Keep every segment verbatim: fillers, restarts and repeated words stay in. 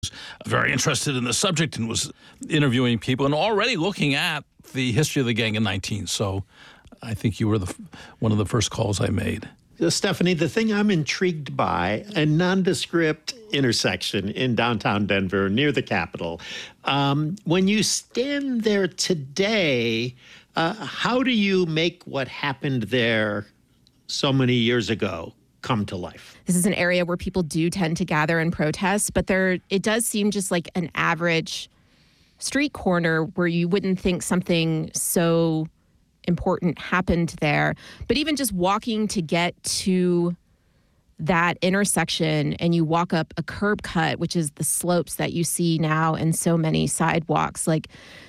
Very interested in the subject and was interviewing people and already looking at the history of the gang in nineteen. So I think you were the one of the first calls I made. Stephanie, the thing I'm intrigued by, a nondescript intersection in downtown Denver near the Capitol. Um, when you stand there today, uh, how do you make what happened there so many years ago come to life? This is an area where people do tend to gather and protest, but there it does seem just like an average street corner where you wouldn't think something so important happened there. But even just walking to get to that intersection and you walk up a curb cut, which is the slopes that you see now in so many sidewalks, like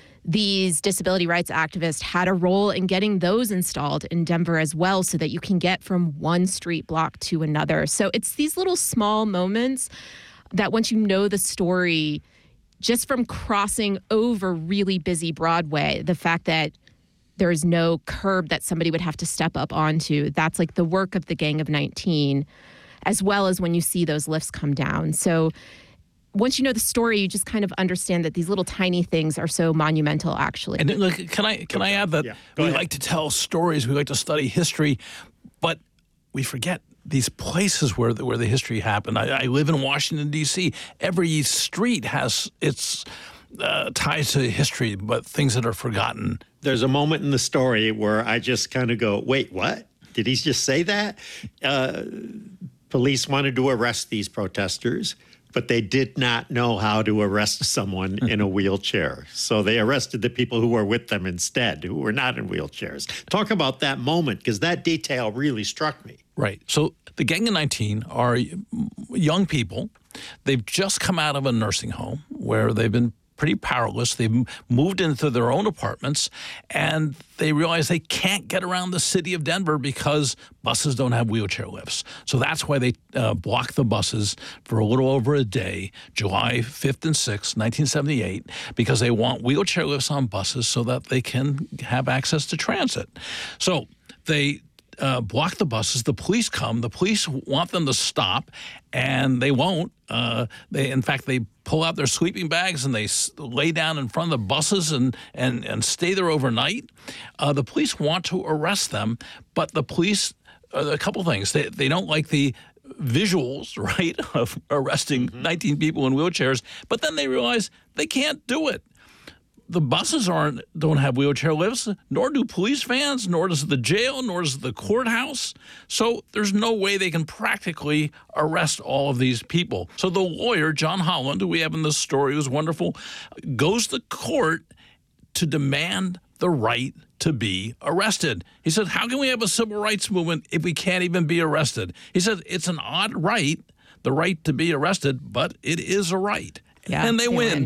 these disability rights activists had a role in getting those installed in Denver as well so that you can get from one street block to another. So it's these little small moments that once you know the story, just from crossing over really busy Broadway, the fact that there is no curb that somebody would have to step up onto, that's like the work of the Gang of nineteen, as well as when you see those lifts come down. So once you know the story, you just kind of understand that these little tiny things are so monumental, actually. And look, can I can I add that Yeah, we ahead. like to tell stories, we like to study history, but we forget these places where the, where the history happened. I, I live in Washington, D C Every street has its uh, ties to history, but things that are forgotten. There's a moment in the story where I just kind of go, wait, what? Did he just say that? Uh, police wanted to arrest these protesters, but they did not know how to arrest someone in a wheelchair. So they arrested the people who were with them instead, who were not in wheelchairs. Talk about that moment, because that detail really struck me. Right. So the Gang of nineteen are young people. They've just come out of a nursing home where they've been pretty powerless. They've moved into their own apartments, and they realize they can't get around the city of Denver because buses don't have wheelchair lifts. So that's why they uh, blocked the buses for a little over a day, July fifth and sixth, nineteen seventy-eight, because they want wheelchair lifts on buses so that they can have access to transit. So they Uh, block the buses. The police come. The police want them to stop, and they won't. Uh, they, in fact, they pull out their sleeping bags and they s- lay down in front of the buses and and and stay there overnight. Uh, the police want to arrest them, but the police, uh, a couple things. They they don't like the visuals, right, of arresting mm-hmm. nineteen people in wheelchairs. But then they realize they can't do it. The buses aren't don't have wheelchair lifts, nor do police vans, nor does the jail, nor does the courthouse. So there's no way they can practically arrest all of these people. So the lawyer, John Holland, who we have in this story, who's wonderful, goes to court to demand the right to be arrested. He said, how can we have a civil rights movement if we can't even be arrested? He said, it's an odd right, the right to be arrested, but it is a right. Yeah, and they they win. win.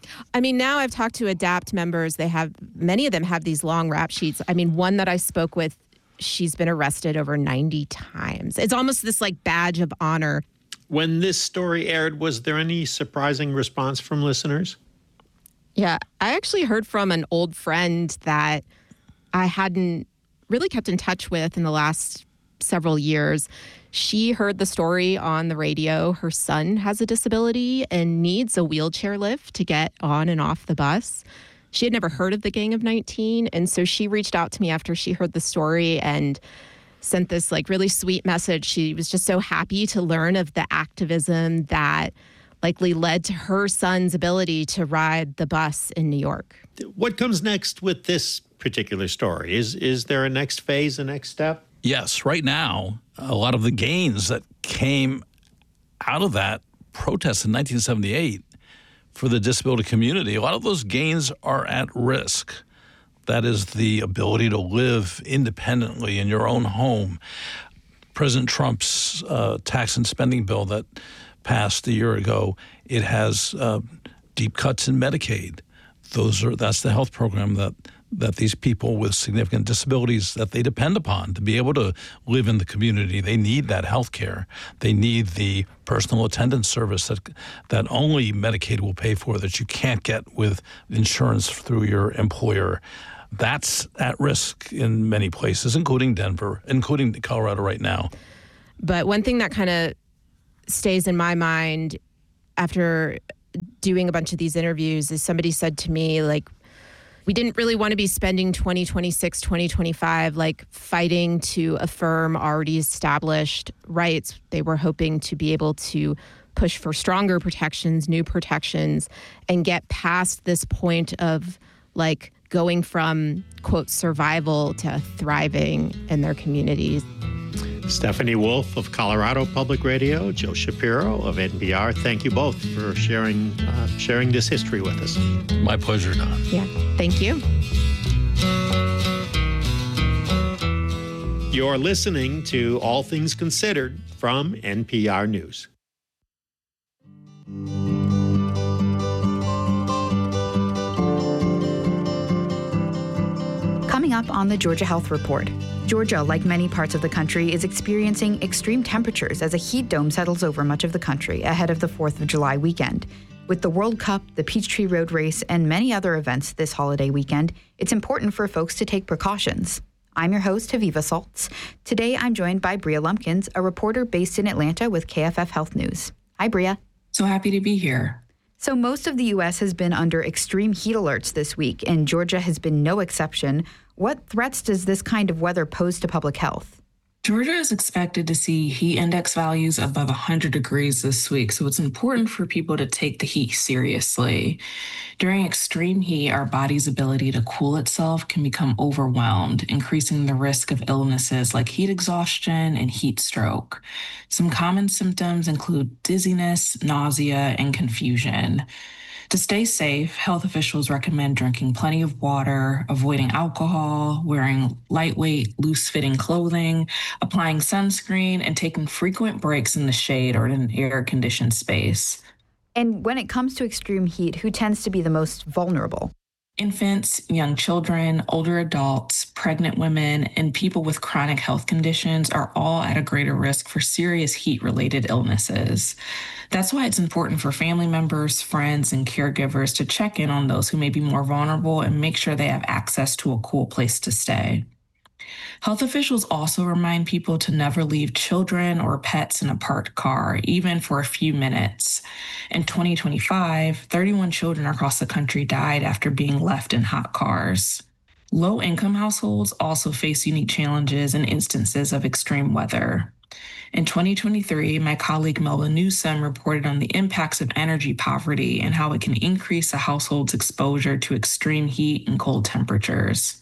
I mean, now I've talked to ADAPT members. They have, many of them have these long rap sheets. I mean, one that I spoke with, she's been arrested over ninety times. It's almost this like badge of honor. When this story aired, was there any surprising response from listeners? Yeah, I actually heard from an old friend that I hadn't really kept in touch with in the last several years. She heard the story on the radio. Her son has a disability and needs a wheelchair lift to get on and off the bus. She had never heard of the Gang of nineteen, and so she reached out to me after she heard the story and sent this like really sweet message. She was just so happy to learn of the activism that likely led to her son's ability to ride the bus in New York. What comes next with this particular story? Is is there a next phase, a next step? Yes, right now, a lot of the gains that came out of that protest in nineteen seventy-eight for the disability community, a lot of those gains are at risk. That is the ability to live independently in your own home. President Trump's uh, tax and spending bill that passed a year ago, it has uh, deep cuts in Medicaid. Those are that's the health program that that these people with significant disabilities that they depend upon to be able to live in the community. They need that health care. They need the personal attendance service that that only Medicaid will pay for, that you can't get with insurance through your employer. That's at risk in many places, including Denver, including Colorado right now. But one thing that kind of stays in my mind after doing a bunch of these interviews is somebody said to me, like, we didn't really want to be spending twenty twenty-six, twenty twenty-five, like fighting to affirm already established rights. They were hoping to be able to push for stronger protections, new protections, and get past this point of like going from, quote, survival to thriving in their communities. Stephanie Wolf of Colorado Public Radio, Joe Shapiro of N P R. Thank you both for sharing uh, sharing this history with us. My pleasure, Don. Yeah, thank you. You're listening to All Things Considered from N P R News. Coming up on the Georgia Health Report. Georgia, like many parts of the country, is experiencing extreme temperatures as a heat dome settles over much of the country ahead of the fourth of July weekend. With the World Cup, the Peachtree Road Race, and many other events this holiday weekend, it's important for folks to take precautions. I'm your host, Haviva Saltz. Today, I'm joined by Bria Lumpkins, a reporter based in Atlanta with K F F Health News. Hi, Bria. So happy to be here. So most of the U S has been under extreme heat alerts this week, and Georgia has been no exception. What threats does this kind of weather pose to public health? Georgia is expected to see heat index values above one hundred degrees this week, so it's important for people to take the heat seriously. During extreme heat, our body's ability to cool itself can become overwhelmed, increasing the risk of illnesses like heat exhaustion and heat stroke. Some common symptoms include dizziness, nausea, and confusion. To stay safe, health officials recommend drinking plenty of water, avoiding alcohol, wearing lightweight, loose-fitting clothing, applying sunscreen, and taking frequent breaks in the shade or in an air-conditioned space. And when it comes to extreme heat, who tends to be the most vulnerable? Infants, young children, older adults, pregnant women, and people with chronic health conditions are all at a greater risk for serious heat-related illnesses. That's why it's important for family members, friends, and caregivers to check in on those who may be more vulnerable and make sure they have access to a cool place to stay. Health officials also remind people to never leave children or pets in a parked car, even for a few minutes. In twenty twenty-five, thirty-one children across the country died after being left in hot cars. Low-income households also face unique challenges in instances of extreme weather. In twenty twenty-three, my colleague Melba Newsome reported on the impacts of energy poverty and how it can increase a household's exposure to extreme heat and cold temperatures.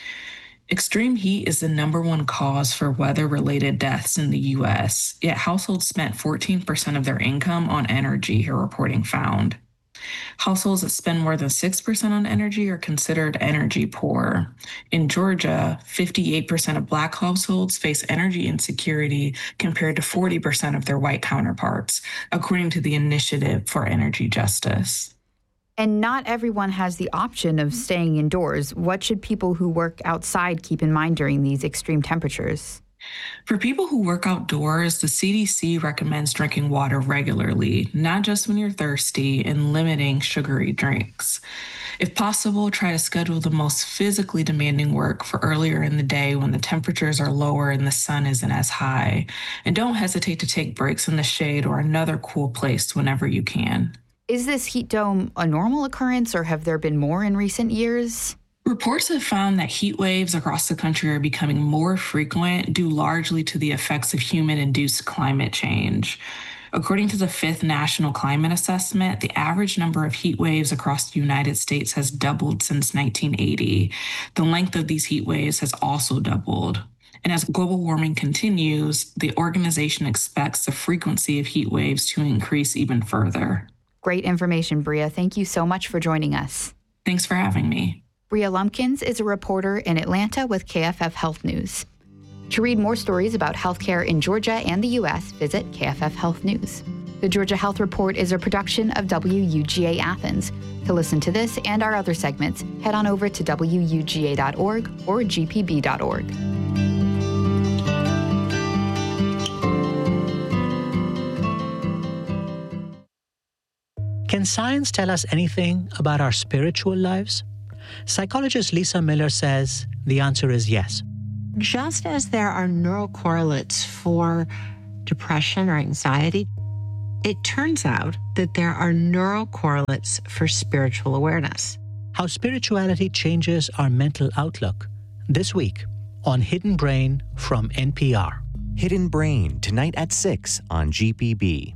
Extreme heat is the number one cause for weather-related deaths in the U S, yet households spent fourteen percent of their income on energy, her reporting found. Households that spend more than six percent on energy are considered energy poor. In Georgia, fifty-eight percent of Black households face energy insecurity compared to forty percent of their white counterparts, according to the Initiative for Energy Justice. And not everyone has the option of staying indoors. What should people who work outside keep in mind during these extreme temperatures? For people who work outdoors, the C D C recommends drinking water regularly, not just when you're thirsty, and limiting sugary drinks. If possible, try to schedule the most physically demanding work for earlier in the day when the temperatures are lower and the sun isn't as high. And don't hesitate to take breaks in the shade or another cool place whenever you can. Is this heat dome a normal occurrence, or have there been more in recent years? Reports have found that heat waves across the country are becoming more frequent due largely to the effects of human-induced climate change. According to the fifth National Climate Assessment, the average number of heat waves across the United States has doubled since nineteen eighty. The length of these heat waves has also doubled. And as global warming continues, the organization expects the frequency of heat waves to increase even further. Great information, Bria. Thank you so much for joining us. Thanks for having me. Bria Lumpkins is a reporter in Atlanta with K F F Health News. To read more stories about healthcare in Georgia and the U S, visit K F F Health News. The Georgia Health Report is a production of W U G A Athens. To listen to this and our other segments, head on over to W U G A dot org or G P B dot org. Can science tell us anything about our spiritual lives? Psychologist Lisa Miller says the answer is yes. Just as there are neural correlates for depression or anxiety, it turns out that there are neural correlates for spiritual awareness. How spirituality changes our mental outlook. This week on Hidden Brain from N P R. Hidden Brain, tonight at six on G P B.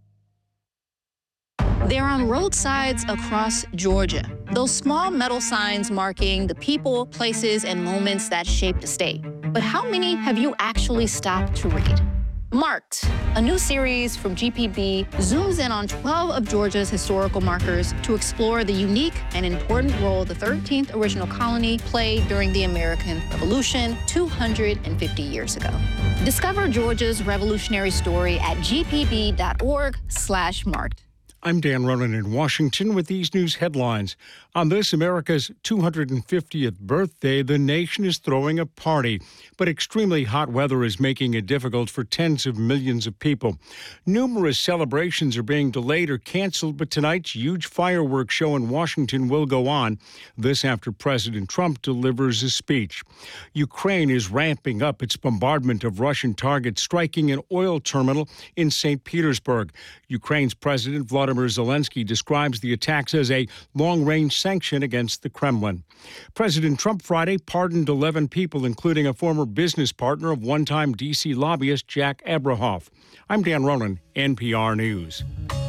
They're on roadsides across Georgia. Those small metal signs marking the people, places, and moments that shaped the state. But how many have you actually stopped to read? Marked, a new series from G P B, zooms in on twelve of Georgia's historical markers to explore the unique and important role the thirteenth original colony played during the American Revolution two hundred fifty years ago. Discover Georgia's revolutionary story at gpb.org slash marked. I'm Dan Ronan in Washington with these news headlines. On this America's two hundred fiftieth birthday, the nation is throwing a party. But extremely hot weather is making it difficult for tens of millions of people. Numerous celebrations are being delayed or canceled, but tonight's huge fireworks show in Washington will go on. This after President Trump delivers a speech. Ukraine is ramping up its bombardment of Russian targets, striking an oil terminal in Saint Petersburg. Ukraine's President Vladimir Zelensky describes the attacks as a long-range sanction against the Kremlin. President Trump Friday pardoned eleven people, including a former business partner of one-time D C lobbyist Jack Abrahoff. I'm Dan Ronan, N P R News.